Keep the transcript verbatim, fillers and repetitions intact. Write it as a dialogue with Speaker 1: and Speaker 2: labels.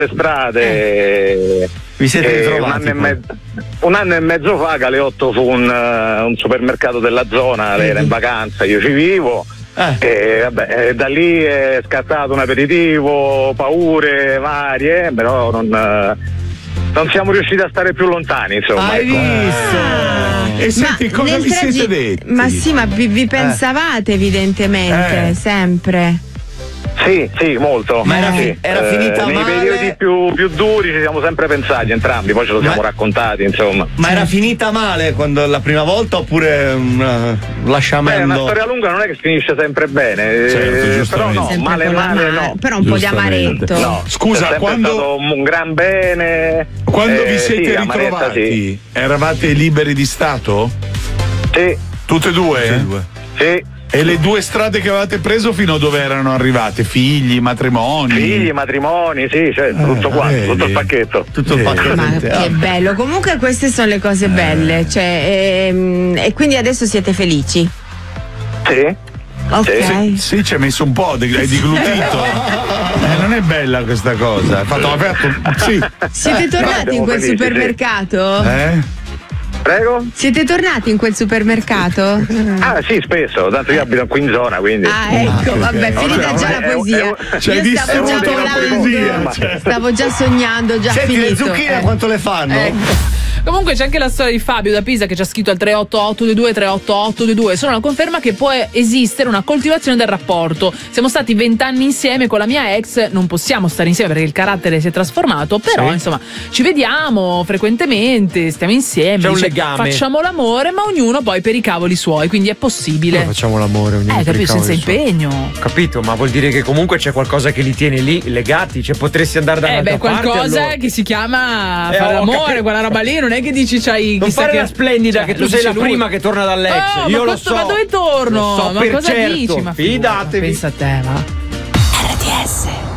Speaker 1: le strade.
Speaker 2: Eh. Vi siete ritrovati?
Speaker 1: Un anno, e mezzo, un anno e mezzo fa Galeotto fu un, uh, un supermercato della zona, lei era in vacanza, io ci vivo. Eh. E vabbè, da lì è scattato un aperitivo, paure varie, però non, non siamo riusciti a stare più lontani, insomma.
Speaker 2: Hai
Speaker 1: ecco.
Speaker 2: visto?
Speaker 3: Eh.
Speaker 2: E senti,
Speaker 3: ma
Speaker 2: cosa vi
Speaker 3: tragi-
Speaker 2: siete detti?
Speaker 3: Ma sì, ma vi, vi pensavate evidentemente,
Speaker 2: Eh.
Speaker 3: sempre.
Speaker 1: Sì, sì, molto.
Speaker 2: Ma era,
Speaker 1: sì.
Speaker 2: era
Speaker 1: Eh,
Speaker 2: finita
Speaker 1: nei
Speaker 2: male?
Speaker 1: periodi più, più duri ci siamo sempre pensati entrambi, poi ce lo siamo
Speaker 2: Ma-
Speaker 1: raccontati, insomma.
Speaker 2: Ma era finita male quando la prima volta oppure un uh, lasciamento?
Speaker 1: Beh, una storia lunga non è che finisce sempre bene,
Speaker 2: Certo,
Speaker 1: eh, però
Speaker 2: giustamente.
Speaker 1: no,
Speaker 3: Sempre
Speaker 1: male
Speaker 3: con la
Speaker 1: male
Speaker 3: ma-
Speaker 1: no.
Speaker 3: Però un po' di
Speaker 2: Giustamente.
Speaker 3: amaretto.
Speaker 1: No,
Speaker 2: Scusa,
Speaker 1: è sempre
Speaker 2: quando-
Speaker 1: stato un gran bene.
Speaker 2: Quando
Speaker 1: eh,
Speaker 2: vi siete
Speaker 1: sì, amaretta,
Speaker 2: ritrovati,
Speaker 1: sì.
Speaker 2: eravate liberi di Stato?
Speaker 1: Sì,
Speaker 2: Tutte e due?
Speaker 4: Tutte e due.
Speaker 1: sì.
Speaker 2: E le due strade che avevate preso fino a dove erano arrivate? Figli, matrimoni?
Speaker 1: Figli, matrimoni, sì, cioè, tutto
Speaker 2: Eh,
Speaker 1: quanto,
Speaker 2: vedi.
Speaker 1: tutto il pacchetto.
Speaker 2: Tutto il
Speaker 4: Sì.
Speaker 2: pacchetto.
Speaker 3: Ma
Speaker 2: Ah.
Speaker 3: che bello, comunque queste sono le cose belle, cioè, ehm, e quindi adesso siete felici?
Speaker 1: Sì.
Speaker 3: Ok.
Speaker 2: Sì, sì, ci hai messo un po', di- hai diglutito. Eh, non è bella questa cosa. Hai fatto, hai fatto- sì.
Speaker 3: Siete tornati
Speaker 1: siamo
Speaker 3: in quel
Speaker 1: felici, sì.
Speaker 3: supermercato?
Speaker 2: Eh?
Speaker 1: Prego?
Speaker 3: Siete tornati in quel supermercato?
Speaker 1: Ah sì, spesso, tanto io abito qui in zona, quindi.
Speaker 3: Ah, ecco, vabbè, finita già la
Speaker 1: È- è-
Speaker 3: poesia.
Speaker 1: è-
Speaker 2: Ci hai
Speaker 3: Io
Speaker 2: visto
Speaker 3: stavo già
Speaker 2: tutta la poesia,
Speaker 3: volando,
Speaker 2: cioè.
Speaker 3: stavo già sognando, già
Speaker 4: Senti,
Speaker 3: finito.
Speaker 4: le zucchine
Speaker 3: eh.
Speaker 4: quanto le fanno?
Speaker 3: Ecco.
Speaker 5: Comunque c'è anche la storia di Fabio da Pisa che ci ha scritto al tre otto otto due due tre otto otto due due. Sono una conferma che può esistere una coltivazione del rapporto. Siamo stati vent'anni insieme con la mia ex, non possiamo stare insieme perché il carattere si è trasformato, però
Speaker 4: Sì.
Speaker 5: insomma ci vediamo frequentemente, stiamo insieme,
Speaker 4: C'è un
Speaker 5: dice,
Speaker 4: legame.
Speaker 5: facciamo l'amore, ma ognuno poi per i cavoli suoi, quindi è possibile.
Speaker 4: Come facciamo l'amore ognuno
Speaker 5: Eh,
Speaker 4: per i
Speaker 5: capito, senza
Speaker 4: cavoli suoi?
Speaker 5: impegno.
Speaker 4: Capito, ma vuol dire che comunque c'è qualcosa che li tiene lì legati, cioè potresti andare da
Speaker 5: Eh
Speaker 4: un'altra
Speaker 5: beh, qualcosa
Speaker 4: parte, allora.
Speaker 5: che si chiama
Speaker 4: Eh,
Speaker 5: fare
Speaker 4: ho
Speaker 5: l'amore,
Speaker 4: capito.
Speaker 5: quella roba lì, non è che dici c'hai
Speaker 4: Non
Speaker 5: chissà
Speaker 4: fare
Speaker 5: che
Speaker 4: la splendida
Speaker 5: cioè,
Speaker 4: che tu
Speaker 5: lo
Speaker 4: sei
Speaker 5: dice
Speaker 4: la
Speaker 5: lui.
Speaker 4: prima che torna dall'ex.
Speaker 5: Oh,
Speaker 4: Io
Speaker 5: ma
Speaker 4: lo
Speaker 5: questo-
Speaker 4: so.
Speaker 5: ma dove torno?
Speaker 4: Lo so
Speaker 5: ma
Speaker 4: per
Speaker 5: cosa
Speaker 4: certo.
Speaker 5: dici? Ma
Speaker 4: Fidatevi.
Speaker 5: pensa a te, va.
Speaker 3: R T S